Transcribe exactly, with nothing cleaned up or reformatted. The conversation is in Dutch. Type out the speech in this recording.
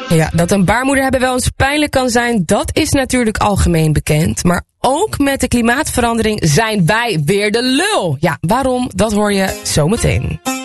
Ja, dat een baarmoeder hebben wel eens pijnlijk kan zijn, dat is natuurlijk algemeen bekend. Maar ook met de klimaatverandering zijn wij weer de lul. Ja, waarom? Dat hoor je zometeen.